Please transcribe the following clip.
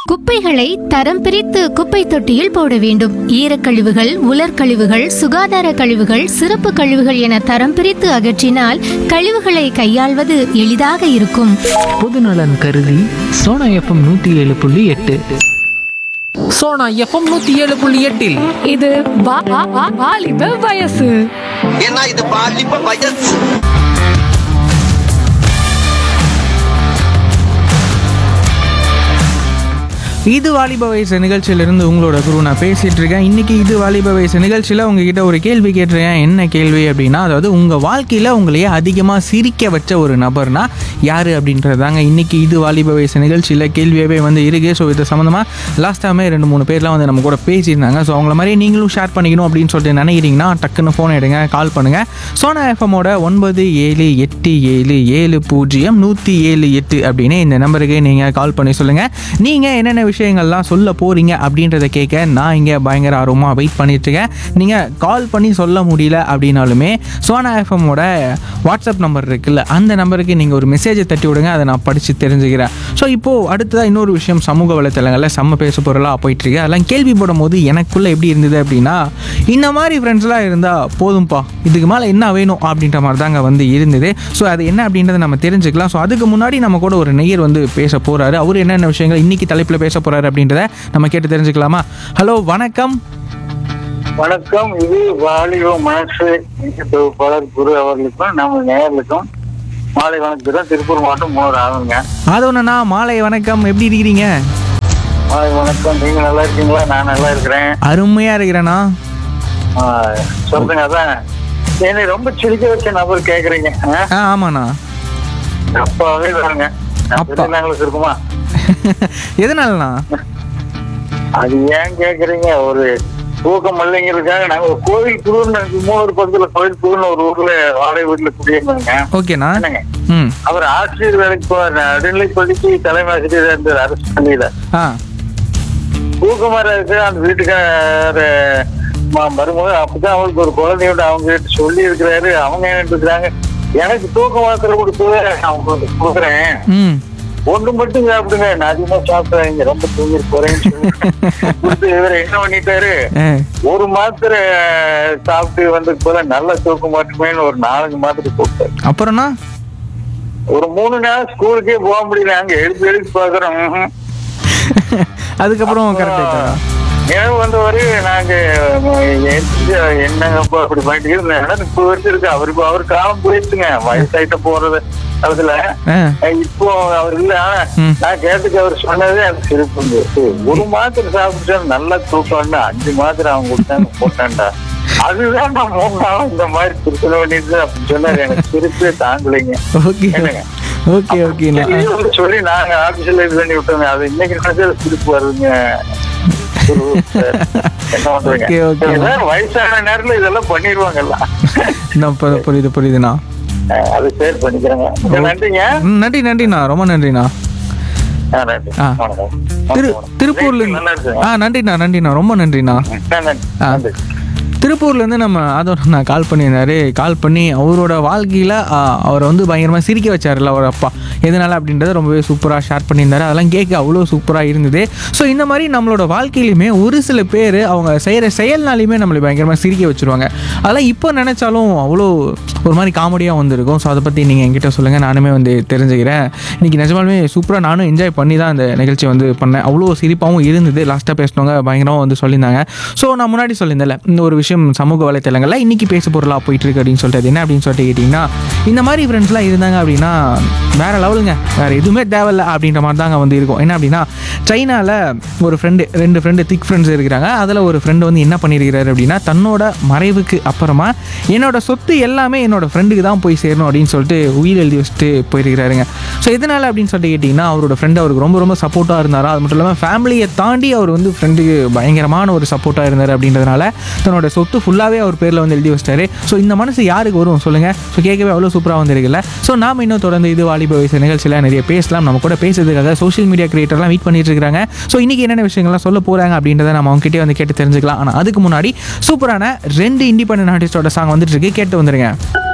குப்பைகளை தரம் பிரித்து குப்பை தொட்டியில் போட வேண்டும். ஈரக்கழிவுகள், உலர்கழிவுகள், சுகாதார கழிவுகள், சிறப்பு கழிவுகள் என தரம் பிரித்து அகற்றினால் கழிவுகளை கையாள்வது எளிதாக இருக்கும். பொதுநலன் கருதி சோனா எஃப்எம் 107.8. சோனா எஃப்எம் 107.8 இது வாலிப வயசு. ஏன்னா இது பாலிப்ப வயசு. இது வாலிப வயசு நிகழ்ச்சியிலிருந்து உங்களோட குரு நான் பேசிகிட்டு இருக்கேன். இன்றைக்கி இது வாலிப வயசு நிகழ்ச்சியில் உங்ககிட்ட ஒரு கேள்வி கேட்டிருக்கேன். என்ன கேள்வி அப்படின்னா, அதாவது உங்கள் வாழ்க்கையில் உங்களையே அதிகமாக சிரிக்க வச்ச ஒரு நபர்னா யார் அப்படின்றதாங்க இன்றைக்கி இது வாலிப வயசு நிகழ்ச்சியில் கேள்வியாகவே வந்து இருக்குது. ஸோ இது சம்மந்தமாக லாஸ்ட் டைமே 2-3 பேர்லாம் வந்து நம்ம கூட பேசியிருந்தாங்க. ஸோ அவங்கள மாதிரியே நீங்களும் ஷேர் பண்ணிக்கணும் அப்படின்னு சொல்லிட்டு நினைக்கிறீங்கன்னா டக்குன்னு ஃபோன் எடுங்க, கால் பண்ணுங்கள். சோனா எஃப்எம்மோட 9787070178 அப்படின்னு இந்த நம்பருக்கு நீங்கள் கால் பண்ணி சொல்லுங்கள். நீங்கள் என்னென்ன விஷயங்கள்லாம் சொல்ல போகிறீங்க அப்படின்றத கேட்க நான் இங்கே பயங்கர ஆர்வமாக வெயிட் பண்ணிட்டுருக்கேன். நீங்கள் கால் பண்ணி சொல்ல முடியல அப்படின்னாலுமே சோனா எஃப்எம்மோட வாட்ஸ்அப் நம்பர் இருக்குல்ல, அந்த நம்பருக்கு நீங்கள் ஒரு மெசேஜை தட்டி விடுங்க, அதை நான் படித்து தெரிஞ்சுக்கிறேன். ஸோ இப்போது அடுத்ததாக இன்னொரு விஷயம் சமூக வலைத்தளங்களில் செம்ம பேச பொருளாக போயிட்டுருக்கு. அதெல்லாம் கேள்வி போடும் போது எனக்குள்ளே எப்படி இருந்தது அப்படின்னா, இந்த மாதிரி ஃப்ரெண்ட்ஸ்லாம் இருந்தால் போதும்ப்பா, இதுக்கு மேலே என்ன வேணும் அப்படின்ற மாதிரி தாங்க வந்து இருந்தது. ஸோ அது என்ன அப்படின்றத நம்ம தெரிஞ்சுக்கலாம். ஸோ அதுக்கு முன்னாடி நம்ம கூட ஒரு நேயர் வந்து பேச போகிறாரு. அவர் என்னென்ன விஷயங்கள் இன்றைக்கி தலைப்பில் பேச போகிறாரு அப்படின்றத நம்ம கேட்டு தெரிஞ்சுக்கலாமா? ஹலோ, வணக்கம். வணக்கம். இது வாலிப மனசு தொகுப்பாளர் குரு அவர்களுக்கும் நம்ம நேயர்களுக்கும் மாலை வணக்கம். திருப்பூர் மாவட்டம் 3 ஆகுங்க. அதோண்ணா மாலை வணக்கம். எப்படி இருக்கிறீங்க? மாலை வணக்கம். நீங்க நல்லா இருக்கீங்களா? நான் நல்லா இருக்கிறேன். அருமையா இருக்கிறேண்ணா. சொல்லுங்க. அதான் என்னை ரொம்ப சிரிக்க வச்ச நபர் கேக்குறீங்க. ஆமாண்ணா. அப்பாவே பாருங்க. நாங்களுக்கு இருக்குமா? எதனாலண்ணா? அது ஏன் கேக்குறீங்க? ஒரு தூக்கம் இல்லைங்கிறதுக்காக நாங்க ஒரு கோவில் குழுன்னு 3 பக்கத்துல கோவில் குழுன்னு ஒரு ஊர்ல வாடகை வீட்டுல குடியிருந்தாங்க. ஓகேண்ணா. அவர் ஆசிரியர் வேலைக்கு போவார். நடுநிலைப்பள்ளிக்கு தலைமை ஆசிரியர் இருந்தார் அரசு பள்ளியில. தூக்கமா இருக்கு. அந்த வீட்டுக்கார வரும்போது அப்பதான் அவங்களுக்கு ஒரு குழந்தையோட அவங்க கிட்ட சொல்லி இருக்கிறாரு. அவங்க என்ன இருக்கிறாங்க, எனக்கு தூக்க மாத்திரை கொடுத்து அவங்க கொடுக்குறேன், ஒண்ணு மட்டும் சாப்பிடுங்க, நான் அதிகமா சாப்பிடுறேன், ரொம்ப தூங்கிட்டு போறேன்னு சொல்லி இவர் என்ன பண்ணிட்டாரு, ஒரு மாத்திரை சாப்பிட்டு வந்ததுக்கு போல நல்ல தூக்க மாட்டுமேன்னு ஒரு 4 மாத்திரை போட்டாரு. அப்புறம்னா ஒரு 3 நாள் ஸ்கூலுக்கே போக முடியல. அங்க எழுதி பாக்குறோம். அதுக்கப்புறம் நினைவு வந்தவரு நாங்க என்னங்கப்பா அப்படி பண்ணிட்டு இருந்தேன். இப்போ இருக்கு அவருக்கு, அவர் காலம் போயிடுச்சுங்க. வயசாயிட்ட போறது அதுல இப்போ அவர் இல்ல. நான் கேட்டுக்கு அவர் சொன்னதே அது சிரிப்பு. ஒரு மாத்திரை சாப்பிட்டு நல்லா தூக்கம்னா 5 மாத்திரை அவங்க கொடுத்தாங்க போட்டான்டா. அதுதான் நான் 3 நாளும் இந்த மாதிரி பிரச்சனை பண்ணிட்டு அப்படின்னு சொன்னாரு. எனக்கு சிரிப்பே தாங்கலைங்க. சொல்லி நாங்க ஆபீஸ்ல இது பண்ணி விட்டோங்க. அது இன்னைக்கு சிரிப்பு வருதுங்க. வயசான நேரத்துல இதெல்லாம் பண்ணிடுவாங்கல்ல. புரியுதுண்ணா. அது ஷேர் பண்ணிக்கிறேங்க. நன்றிங்க. நன்றிண்ணா, ரொம்ப நன்றிண்ணா. திருப்பூர்ல நன்றிண்ணா, ரொம்ப நன்றிண்ணா. திருப்பூர்லேருந்து நம்ம அதோட நான் கால் பண்ணியிருந்தாரு. கால் பண்ணி அவரோட வாழ்க்கையில் அவரை வந்து பயங்கரமாக சிரிக்க வச்சார்ல அவர் அப்பா. எதனால் அப்படின்றத ரொம்பவே சூப்பராக ஷேர் பண்ணியிருந்தாரு. அதெல்லாம் கேட்க அவ்வளோ சூப்பராக இருந்தது. ஸோ இந்த மாதிரி நம்மளோட வாழ்க்கையிலையுமே ஒரு சில பேர் அவங்க செய்கிற செயல்னாலையுமே நம்மளை பயங்கரமாக சிரிக்க வச்சுருவாங்க. அதெல்லாம் இப்போ நினச்சாலும் அவ்வளோ ஒரு மாதிரி காமெடியாக வந்துருக்கும். ஸோ அதை பற்றி நீங்கள் என்கிட்ட சொல்லுங்கள், நானுமே வந்து தெரிஞ்சுக்கிறேன். இன்றைக்கி நிஜமாலுமே சூப்பராக நானும் என்ஜாய் பண்ணி தான் அந்த நிகழ்ச்சி வந்து பண்ணேன். அவ்வளோ சிரிப்பாகவும் இருந்தது. லாஸ்ட்டாக பேசினவங்க பயங்கரமாக வந்து சொல்லியிருந்தாங்க. ஸோ நான் முன்னாடி சொல்லியிருந்தேன்ல, இந்த ஒரு விஷயம் சமூக வலைத்தளங்களில் இன்றைக்கி பேச பொருளாக போயிட்டுருக்கு அப்படின்னு சொல்லிட்டு என்ன அப்படின்னு சொல்லிட்டு கேட்டிங்கன்னா, இந்த மாதிரி ஃப்ரெண்ட்ஸ்லாம் இருந்தாங்க அப்படின்னா வேறு லெவலுங்க, வேறு எதுவுமே தேவையில்லை அப்படின்ற மாதிரி தாங்க வந்து இருக்கும். என்ன அப்படின்னா, சைனாவில் ஒரு ஃப்ரெண்டு, 2 ஃப்ரெண்டு திக் ஃப்ரெண்ட்ஸ் இருக்கிறாங்க. அதில் ஒரு ஃப்ரெண்டு வந்து என்ன பண்ணியிருக்கிறாரு அப்படின்னா, தன்னோட மறைவுக்கு அப்புறமா என்னோட சொத்து எல்லாமே என்னோட ஃப்ரெண்டுக்கு தான் போய் சேரணும் அப்படின்னு சொல்லிட்டு உயிர் எழுதி வச்சுட்டு போயிருக்கிறாருங்க. ஸோ எதனால் அப்படின்னு சொல்லிட்டு கேட்டிங்கன்னா, அவரோட ஃப்ரெண்டு அவருக்கு ரொம்ப ரொம்ப சப்போர்ட்டாக இருந்தாரா. அது மட்டும் இல்லாமல் ஃபேமிலியை தாண்டி அவர் வந்து ஃப்ரெண்டுக்கு பயங்கரமான ஒரு சப்போர்ட்டாக இருந்தார். அப்படின்றதுனால தன்னோட சொத்து ஃபுல்லாகவே அவர் பேரில் வந்து எழுதி வச்சிட்டாரு. ஸோ இந்த மனசு யாருக்கு வரும் சொல்லுங்கள்? ஸோ கேட்கவே அவ்வளோ சூப்பராக வந்துருக்குல்ல. ஸோ நாம் இன்னும் தொடர்ந்து இது வாலிப வயசு நிகழ்ச்சியில் நிறைய பேசலாம். நம்ம கூட பேசுறதுக்காக சோஷியல் மீடியா கிரியேட்டர்லாம் வெயிட் பண்ணிட்டு இருக்காங்க. ஸோ இன்றைக்கி என்னென்ன விஷயங்கள்லாம் சொல்ல போகிறாங்க அப்படின்றத நம்ம அவங்ககிட்டே வந்து கேட்டு தெரிஞ்சுக்கலாம். ஆனால் அதுக்கு முன்னாடி சூப்பரான 2 இண்டிபெண்டன்ட் ஆர்டிஸ்டோட சாங் வந்துட்டு இருக்கு, கேட்டு வந்துருங்க.